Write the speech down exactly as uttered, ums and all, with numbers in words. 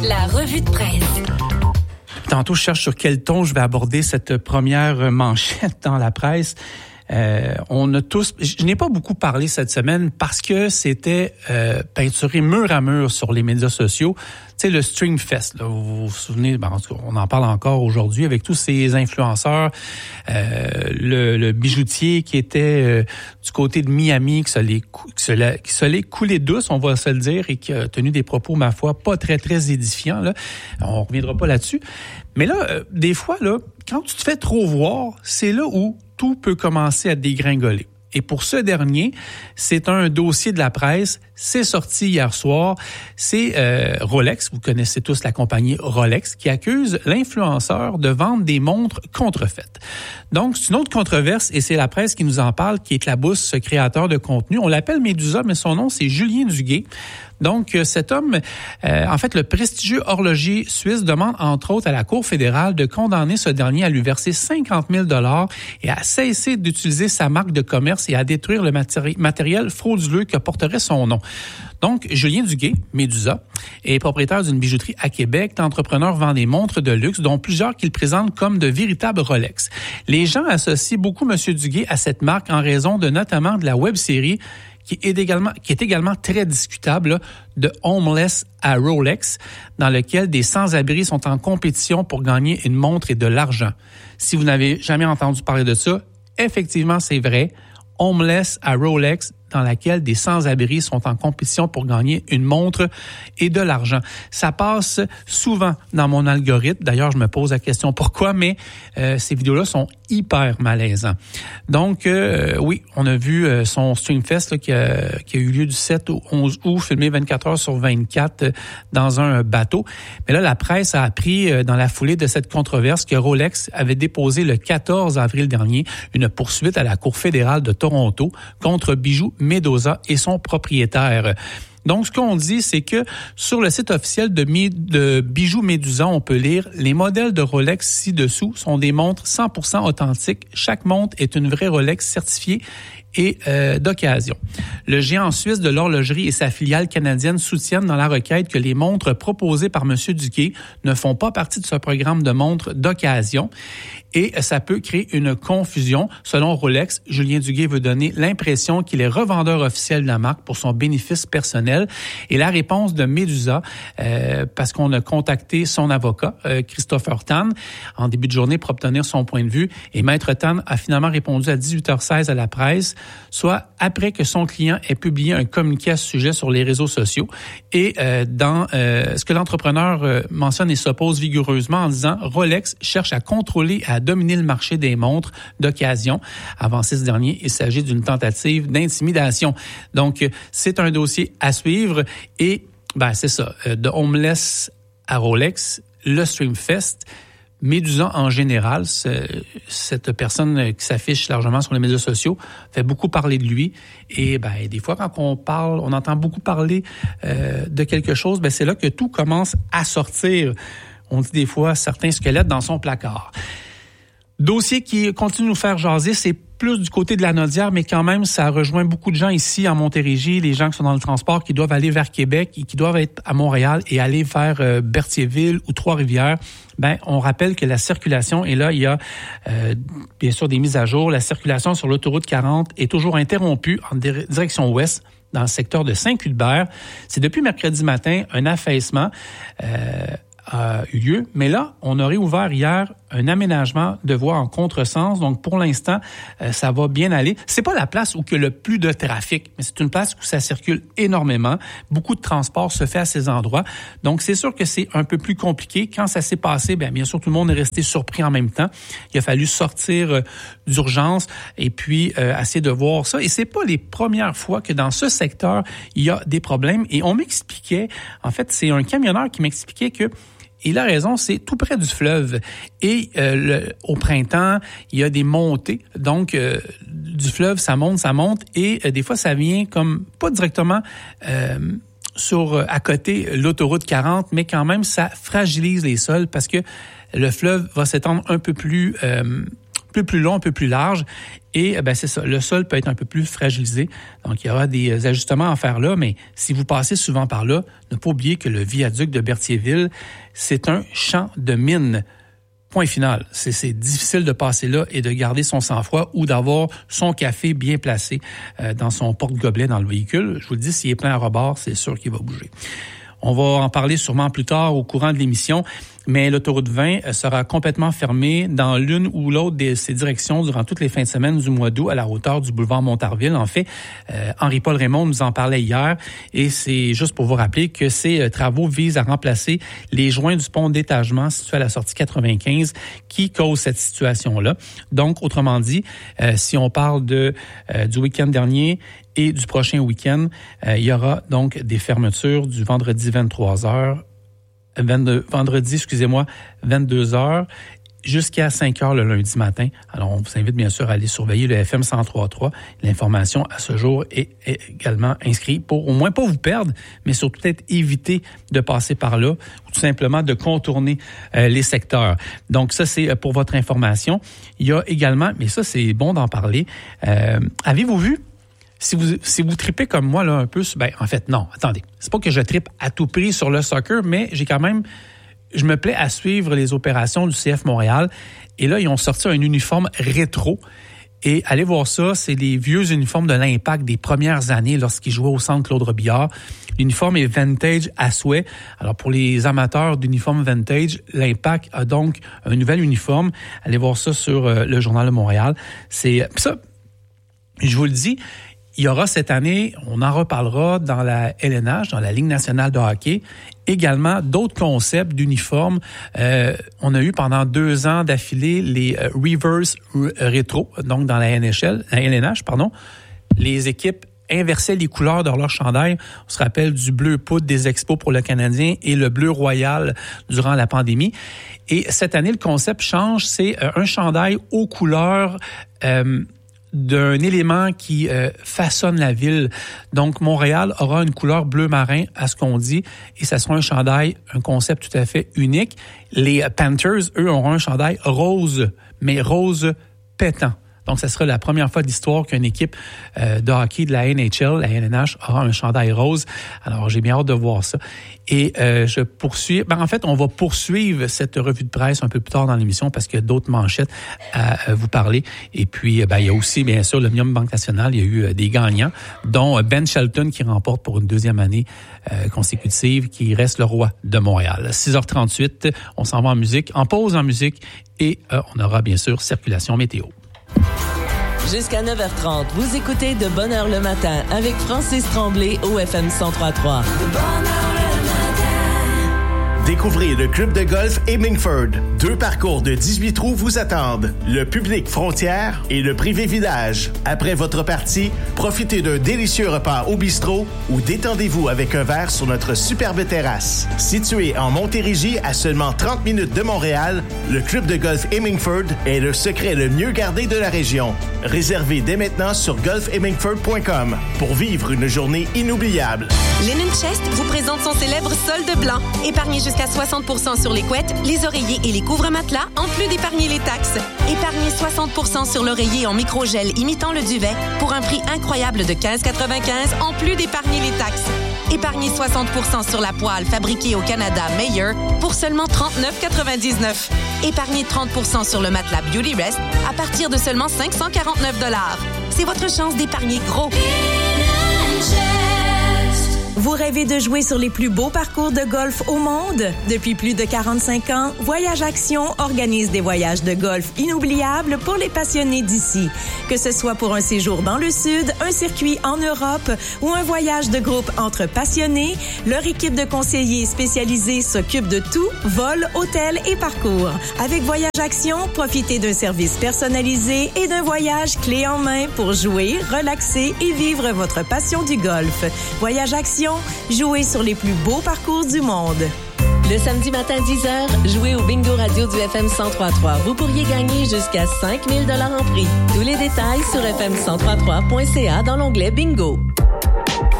La revue de presse. Tantôt, je cherche sur quel ton je vais aborder cette première manchette dans la presse. Euh, on a tous, je n'ai pas beaucoup parlé cette semaine parce que c'était euh, peinturé mur à mur sur les médias sociaux. Tu sais, le Stream Fest, là, vous vous souvenez, ben, en tout cas, on en parle encore aujourd'hui avec tous ces influenceurs. Euh, le, le bijoutier qui était euh, du côté de Miami, qui se l'est, qui se l'est, qui se l'est coulé douce, on va se le dire, et qui a tenu des propos, ma foi, pas très, très édifiants. Là. On reviendra pas là-dessus. Mais là, euh, des fois, là, quand tu te fais trop voir, c'est là où tout peut commencer à dégringoler. Et pour ce dernier, c'est un dossier de la presse. C'est sorti hier soir. C'est euh, Rolex, vous connaissez tous la compagnie Rolex, qui accuse l'influenceur de vendre des montres contrefaites. Donc, c'est une autre controverse et c'est la presse qui nous en parle, qui éclabousse ce créateur de contenu. On l'appelle Médusa, mais son nom, c'est Julien Duguay. Donc, cet homme, euh, en fait, le prestigieux horloger suisse demande, entre autres, à la Cour fédérale de condamner ce dernier à lui verser cinquante mille dollars et à cesser d'utiliser sa marque de commerce et à détruire le matéri- matériel frauduleux que porterait son nom. Donc, Julien Duguay, Médusa, est propriétaire d'une bijouterie à Québec. L'entrepreneur vend des montres de luxe, dont plusieurs qu'il présente comme de véritables Rolex. Les gens associent beaucoup M. Duguay à cette marque en raison de notamment de la web-série qui est également qui est également très discutable, là, de Homeless à Rolex, dans lequel des sans-abri sont en compétition pour gagner une montre et de l'argent. Si vous n'avez jamais entendu parler de ça, effectivement, c'est vrai. Homeless à Rolex, dans laquelle des sans-abri sont en compétition pour gagner une montre et de l'argent. Ça passe souvent dans mon algorithme. D'ailleurs, je me pose la question pourquoi, mais euh, ces vidéos-là sont hyper malaisants. Donc, euh, oui, on a vu euh, son Streamfest là, qui, a, qui a eu lieu du sept au onze août, filmé vingt-quatre heures sur vingt-quatre euh, dans un bateau. Mais là, la presse a appris euh, dans la foulée de cette controverse que Rolex avait déposé le quatorze avril dernier une poursuite à la Cour fédérale de Toronto contre Bijoux Médusa et son propriétaire. Donc, ce qu'on dit, c'est que sur le site officiel de, Mi- de Bijoux Médusa, on peut lire « Les modèles de Rolex ci-dessous sont des montres cent pour cent authentiques. Chaque montre est une vraie Rolex certifiée et euh, d'occasion. » Le géant suisse de l'horlogerie et sa filiale canadienne soutiennent dans la requête que les montres proposées par M. Duguay ne font pas partie de ce programme de montres d'occasion et ça peut créer une confusion. Selon Rolex, Julien Duguay veut donner l'impression qu'il est revendeur officiel de la marque pour son bénéfice personnel. Et la réponse de Médusa, euh, parce qu'on a contacté son avocat, euh, Christopher Tan, en début de journée pour obtenir son point de vue. Et Maître Tan a finalement répondu à dix-huit heures seize à la presse, soit après que son client ait publié un communiqué à ce sujet sur les réseaux sociaux. Et euh, dans euh, ce que l'entrepreneur euh, mentionne et s'oppose vigoureusement en disant « Rolex cherche à contrôler et à dominer le marché des montres d'occasion. » Avancé ce dernier, il s'agit d'une tentative d'intimidation. Donc, c'est un dossier à suivre et ben c'est ça, de Homeless à Rolex, le Streamfest, Médusa en général, cette personne qui s'affiche largement sur les médias sociaux fait beaucoup parler de lui et ben des fois quand on parle, on entend beaucoup parler euh, de quelque chose, ben c'est là que tout commence à sortir. On dit des fois certains squelettes dans son placard. Dossier qui continue de nous faire jaser, c'est plus du côté de la Naudière, mais quand même, ça rejoint beaucoup de gens ici en Montérégie, les gens qui sont dans le transport, qui doivent aller vers Québec et qui doivent être à Montréal et aller vers euh, Berthierville ou Trois-Rivières. Ben, on rappelle que la circulation, et là, il y a euh, bien sûr des mises à jour, la circulation sur l'autoroute quarante est toujours interrompue en dir- direction ouest dans le secteur de Saint-Cuthbert. C'est depuis mercredi matin un affaissement euh, a eu lieu, mais là, on aurait ouvert hier un aménagement de voies en contresens. Donc, pour l'instant, euh, ça va bien aller. C'est pas la place où il y a le plus de trafic, mais c'est une place où ça circule énormément. Beaucoup de transport se fait à ces endroits. Donc, c'est sûr que c'est un peu plus compliqué. Quand ça s'est passé, bien, bien sûr, tout le monde est resté surpris en même temps. Il a fallu sortir euh, d'urgence et puis euh, essayer de voir ça. Et c'est pas les premières fois que dans ce secteur, il y a des problèmes. Et on m'expliquait, en fait, c'est un camionneur qui m'expliquait que il a raison, c'est tout près du fleuve. Et euh, le, au printemps, il y a des montées. Donc, euh, du fleuve, ça monte, ça monte. Et euh, des fois, ça vient comme pas directement euh, sur à côté l'autoroute quarante, mais quand même, ça fragilise les sols parce que le fleuve va s'étendre un peu plus euh, peu plus long, un peu plus large. Et ben c'est ça, le sol peut être un peu plus fragilisé. Donc, il y aura des ajustements à faire là, mais si vous passez souvent par là, ne pas oublier que le viaduc de Berthierville, c'est un champ de mine. Point final. C'est, c'est difficile de passer là et de garder son sang-froid ou d'avoir son café bien placé euh, dans son porte-gobelet dans le véhicule. Je vous le dis, s'il est plein à rebord, c'est sûr qu'il va bouger. On va en parler sûrement plus tard au courant de l'émission, mais l'autoroute vingt sera complètement fermée dans l'une ou l'autre de ses directions durant toutes les fins de semaine du mois d'août à la hauteur du boulevard Montarville. En fait, euh, Henri-Paul Raymond nous en parlait hier et c'est juste pour vous rappeler que ces travaux visent à remplacer les joints du pont d'étagement situé à la sortie quatre-vingt-quinze qui causent cette situation-là. Donc, autrement dit, euh, si on parle de euh, du week-end dernier et du prochain week-end, euh, il y aura donc des fermetures du vendredi vingt-trois heures, vingt-deux, vendredi, excusez-moi, vingt-deux heures, jusqu'à cinq heures le lundi matin. Alors, on vous invite bien sûr à aller surveiller le F M cent trois point trois. L'information à ce jour est également inscrite pour au moins pas vous perdre, mais surtout peut-être éviter de passer par là ou tout simplement de contourner euh, les secteurs. Donc, ça, c'est pour votre information. Il y a également, mais ça, c'est bon d'en parler, euh, avez-vous vu? Si vous si vous tripez comme moi là un peu, ben en fait non, attendez, c'est pas que je tripe à tout prix sur le soccer, mais j'ai quand même, je me plais à suivre les opérations du C F Montréal. Et là ils ont sorti un uniforme rétro. Et allez voir ça, c'est les vieux uniformes de l'Impact des premières années lorsqu'ils jouaient au centre Claude Robillard. L'uniforme est vintage à souhait. Alors pour les amateurs d'uniformes vintage, l'Impact a donc un nouvel uniforme. Allez voir ça sur euh, le Journal de Montréal. C'est ça. Je vous le dis. Il y aura cette année, on en reparlera dans la L N H, dans la Ligue nationale de hockey, également d'autres concepts d'uniformes. Euh, on a eu pendant deux ans d'affilée les euh, reverse rétro, donc dans la N H L, la L N H, pardon, les équipes inversaient les couleurs de leur chandail. On se rappelle du bleu poudre des Expos pour le Canadien et le bleu royal durant la pandémie. Et cette année, le concept change, c'est euh, un chandail aux couleurs euh, d'un élément qui euh, façonne la ville. Donc, Montréal aura une couleur bleu marin, à ce qu'on dit, et ça sera un chandail, un concept tout à fait unique. Les Panthers, eux, auront un chandail rose, mais rose pétant. Donc, ça sera la première fois de l'histoire qu'une équipe euh, de hockey de la N H L, la L N H, aura un chandail rose. Alors, j'ai bien hâte de voir ça. Et euh, je poursuis. Ben, en fait, on va poursuivre cette revue de presse un peu plus tard dans l'émission parce qu'il y a d'autres manchettes à, à vous parler. Et puis, ben, il y a aussi, bien sûr, le Millennium Banque Nationale. Il y a eu euh, des gagnants, dont Ben Shelton qui remporte pour une deuxième année euh, consécutive, qui reste le roi de Montréal. six heures trente-huit, on s'en va en musique, en pause en musique, et euh, on aura bien sûr circulation météo. Jusqu'à neuf heures trente, vous écoutez De Bonne Heure le matin avec Francis Tremblay au F M cent trois point trois. De Bonne Heure le matin. Découvrez le club de golf Hemingford. Deux parcours de dix-huit trous vous attendent. Le public frontière et le privé village. Après votre partie, profitez d'un délicieux repas au bistrot ou détendez-vous avec un verre sur notre superbe terrasse. Situé en Montérégie à seulement trente minutes de Montréal, le club de golf Hemingford est le secret le mieux gardé de la région. Réservez dès maintenant sur golf hemingford point com pour vivre une journée inoubliable. Linen Chest vous présente son célèbre solde blanc. Épargnez jusqu'à soixante pour cent sur les couettes, les oreillers et les couvre-matelas, en plus d'épargner les taxes. Épargnez soixante pour cent sur l'oreiller en microgel imitant le duvet pour un prix incroyable de quinze quatre-vingt-quinze, en plus d'épargner les taxes. Épargnez soixante pour cent sur la poêle fabriquée au Canada Meyer pour seulement trente-neuf quatre-vingt-dix-neuf. Épargnez trente pour cent sur le matelas Beauty Rest à partir de seulement cinq cent quarante-neuf dollars. C'est votre chance d'épargner gros. Vous rêvez de jouer sur les plus beaux parcours de golf au monde? Depuis plus de quarante-cinq ans, Voyage Action organise des voyages de golf inoubliables pour les passionnés d'ici. Que ce soit pour un séjour dans le Sud, un circuit en Europe ou un voyage de groupe entre passionnés, leur équipe de conseillers spécialisés s'occupe de tout, vol, hôtel et parcours. Avec Voyage Action, profitez d'un service personnalisé et d'un voyage clé en main pour jouer, relaxer et vivre votre passion du golf. Voyage Action, jouez sur les plus beaux parcours du monde. Le samedi matin dix heures, jouez au Bingo Radio du F M cent trois point trois. Vous pourriez gagner jusqu'à cinq mille dollars en prix. Tous les détails sur f m cent trois point trois point c a dans l'onglet Bingo.